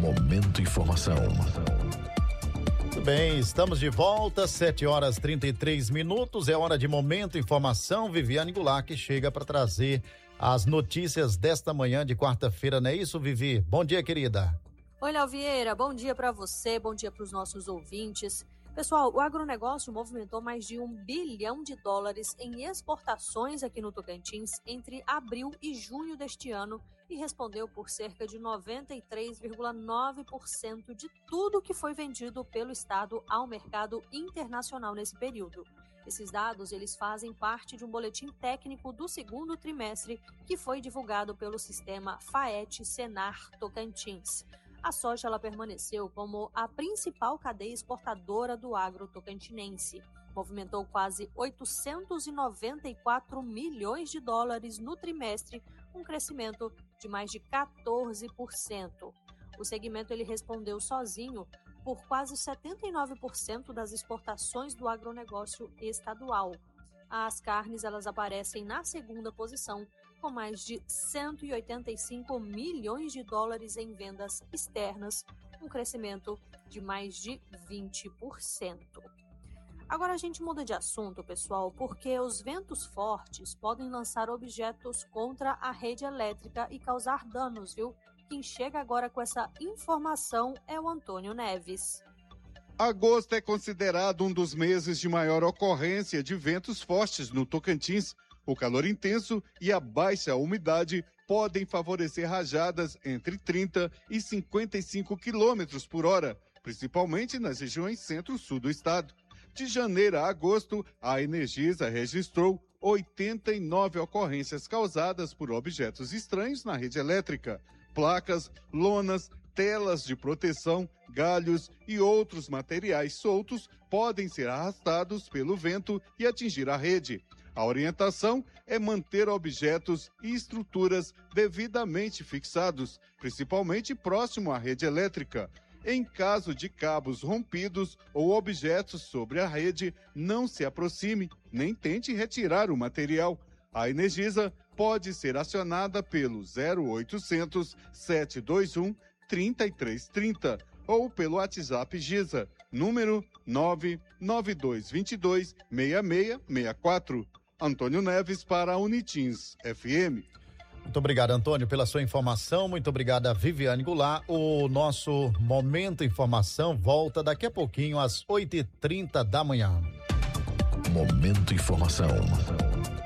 Momento Informação. Muito bem, estamos de volta, 7h33. É hora de Momento Informação. Viviane Goulart que chega para trazer as notícias desta manhã de quarta-feira, não é isso, Vivi? Bom dia, querida. Oi, Léo Vieira, bom dia para você, bom dia para os nossos ouvintes. Pessoal, o agronegócio movimentou mais de $1 bilhão em exportações aqui no Tocantins entre abril e junho deste ano e respondeu por cerca de 93,9% de tudo que foi vendido pelo estado ao mercado internacional nesse período. Esses dados eles fazem parte de um boletim técnico do segundo trimestre que foi divulgado pelo sistema FAET-Senar Tocantins. A soja ela permaneceu como a principal cadeia exportadora do agro tocantinense. Movimentou quase $894 milhões no trimestre, um crescimento de mais de 14%. O segmento ele respondeu sozinho por quase 79% das exportações do agronegócio estadual. As carnes elas aparecem na segunda posição, com mais de $185 milhões em vendas externas, um crescimento de mais de 20%. Agora a gente muda de assunto, pessoal, porque os ventos fortes podem lançar objetos contra a rede elétrica e causar danos, viu? Quem chega agora com essa informação é o Antônio Neves. Agosto é considerado um dos meses de maior ocorrência de ventos fortes no Tocantins. O calor intenso e a baixa umidade podem favorecer rajadas entre 30 e 55 quilômetros por hora, principalmente nas regiões centro-sul do estado. De janeiro a agosto, a Energisa registrou 89 ocorrências causadas por objetos estranhos na rede elétrica, placas, lonas, telas de proteção, galhos e outros materiais soltos podem ser arrastados pelo vento e atingir a rede. A orientação é manter objetos e estruturas devidamente fixados, principalmente próximo à rede elétrica. Em caso de cabos rompidos ou objetos sobre a rede, não se aproxime, nem tente retirar o material. A Energisa pode ser acionada pelo 0800 721 3330 ou pelo WhatsApp Gisa, número 99222 6664. Antônio Neves para a Unitins FM. Muito obrigado, Antônio, pela sua informação. Muito obrigado a Viviane Goulart. O nosso Momento Informação volta daqui a pouquinho às 8h30 da manhã. Momento Informação.